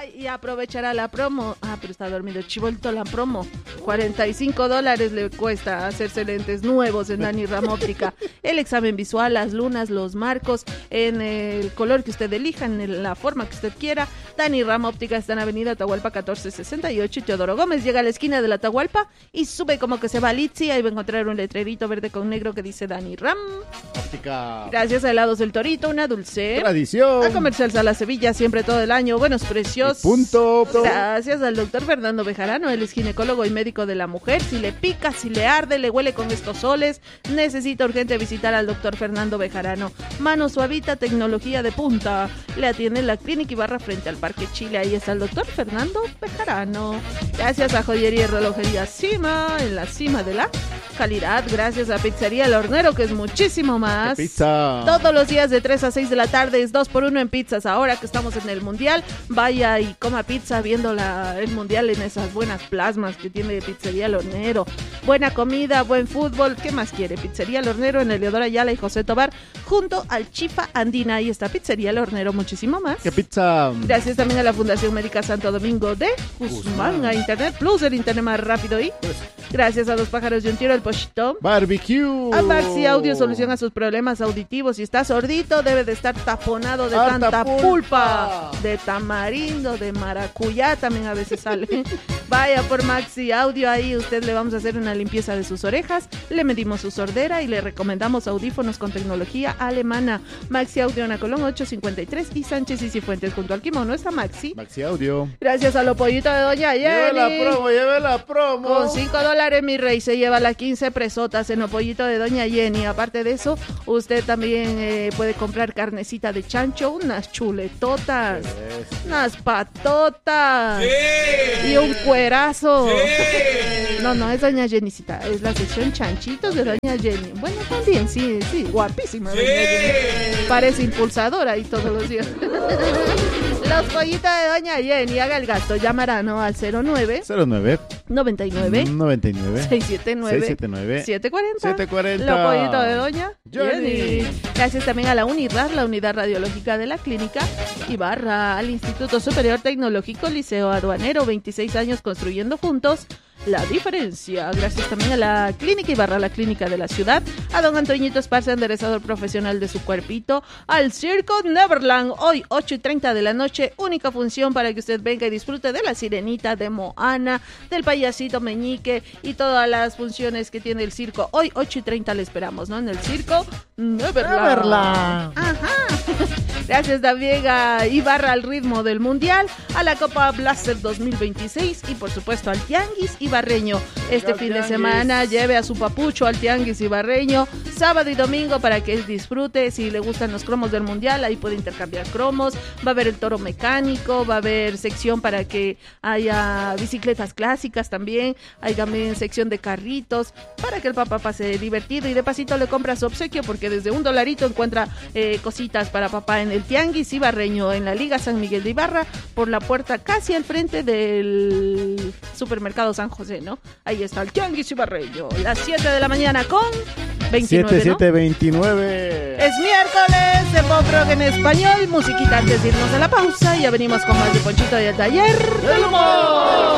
Y aprovechará la promo. Pero está dormido. Chivolto la promo. $45 le cuesta hacerse lentes nuevos en Dani Ram Óptica. El examen visual, las lunas, los marcos, en el color que usted elija, en la forma que usted quiera. Dani Ram Óptica está en Avenida Atahualpa 1468. Teodoro Gómez llega a la esquina de la Atahualpa y sube como que se va a Litsi. Ahí va a encontrar un letrerito verde con negro que dice Dani Ram Óptica. Gracias a Helados del Torito, una dulce Tradición. a Comercial Sala Sevilla, siempre todo el año, buenos precios. Punto. Gracias al doctor Fernando Bejarano, él es ginecólogo y médico de la mujer. Si le pica, si le arde, le huele con estos soles, necesita urgente visitar al doctor Fernando Bejarano. Mano suavita, tecnología de punta. Le atiende en la Clínica Ibarra frente al Parque Chile. Ahí está el doctor Fernando Bejarano. Gracias a Joyería y Relojería Cima, en la cima de la calidad. Gracias a Pizzería El Hornero, que es muchísimo más. Pizza. Todos los días de 3 a 6 de la tarde es 2x1 en pizzas. Ahora que estamos en el Mundial, vaya y coma pizza viendo el Mundial en esas buenas plasmas que tiene Pizzería El Hornero. Buena comida, buen fútbol. ¿Qué más quiere? Pizzería El Hornero en Eleodoro Ayala y José Tobar, junto al Chifa Andina. Ahí está Pizzería El Hornero, muchísimo más. ¿Qué pizza? Gracias también a la Fundación Médica Santo Domingo de Guzmán, a Internet Plus, el internet más rápido. Y gracias a Dos Pájaros y un Tiro, el Pochito. Barbecue. A Maxi Audio soluciona sus problemas auditivos. Si está sordito, debe de estar taponado de Harta tanta pulpa. pulpa. De tamarindo, de maracuyá también a veces sale. Vaya por Maxi Audio, ahí usted le vamos a hacer una limpieza de sus orejas, le medimos su sordera y le recomendamos audífonos con tecnología alemana. Maxi Audio, Ana Colón 853 y Sánchez y Cifuentes, junto al kimono está Maxi. Maxi Audio. Gracias a los pollitos de Doña Jenny. Lleve la promo. Con $5, mi rey, se lleva las 15 presotas en Opollito de Doña Jenny. Aparte de eso, usted también puede comprar carnecita de chancho, unas chuletotas, unas patotas y un cuerazo. No, es Doña Jennycita, es la sección chanchitos de Doña Jenny. Bueno, también, sí, guapísima Doña Jenny. Parece impulsadora y todos los días. Los pollitos de Doña Jenny, haga el gasto, llamarán al 09 99 679 740. Los pollitos de Doña Jenny. Gracias también a la UNIRAD, la Unidad Radiológica de la Clínica Ibarra, al Instituto Superior Tecnológico Liceo Aduanero, 26 años construyendo juntos la diferencia. Gracias también a la Clínica Ibarra, la clínica de la ciudad, a don Antoñito Esparza, enderezador profesional de su cuerpito, al Circo Neverland, hoy 8:30 de la noche, única función para que usted venga y disfrute de la sirenita, de Moana, del payasito Meñique y todas las funciones que tiene el circo. Hoy 8:30 le esperamos, ¿no? En el Circo Neverland. Ajá. Gracias también a Ibarra, al ritmo del Mundial, a la Copa Blaster 2026 y por supuesto al Tianguis Ibarreño. Este fin de semana lleve a su papucho al Tianguis Ibarreño, sábado y domingo, para que él disfrute. Si le gustan los cromos del Mundial, ahí puede intercambiar cromos. Va a haber el toro mecánico, va a haber sección para que haya bicicletas clásicas también. Hay también sección de carritos para que el papá pase divertido y de pasito le compra su obsequio, porque desde $1 encuentra cositas para papá en el Tianguis Ibarreño, en la Liga San Miguel de Ibarra, por la puerta casi al frente del supermercado San José, ¿no? Ahí está el Tianguis Ibarreño, las 7 de la mañana con 29, 7:29. Es miércoles de pop rock en español, musiquita antes de irnos a la pausa, y ya venimos con más de Ponchito y el Taller del Humor.